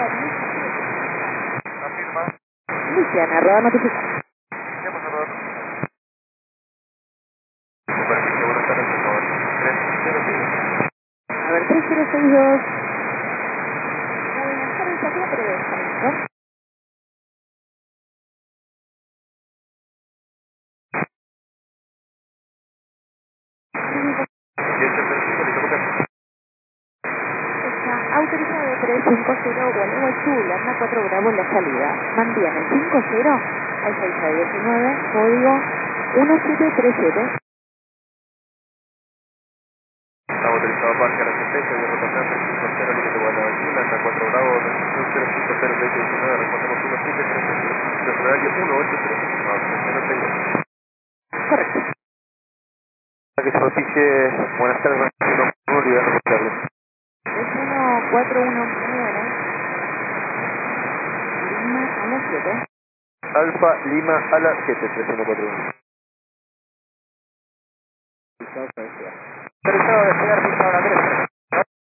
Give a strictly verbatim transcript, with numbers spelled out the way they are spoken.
Afirma. Luciana, radar notificado. Iniciamos error. Superficie, buenas tardes, por favor. tres cero seis. A ver, tres cero seis dos. Buenas tardes, aquí aprovecha, ¿no? diez setenta y cinco, listo, porque Está autorizado tres cinco cero, vuelo Azul, anda cuatro Bravo en la salida. Mantiene cinco cero al seis a diecinueve, código uno siete tres siete. está autorizado parque a la asistencia de rotación tres cinco cero, límite Guadalajara, hasta cuatro Bravo, recepción cero cinco cero, veinte diecinueve, respondemos uno siete tres siete, personal uno ocho tres cinco, atención al pendiente. Correcto. Para que superficie, buenas tardes, uno unidad responsable. tres uno cuatro uno nueve, Lima a las siete. Alfa Lima a la siete, tres uno cuatro uno. Autorizado a despegar, pista a la tres.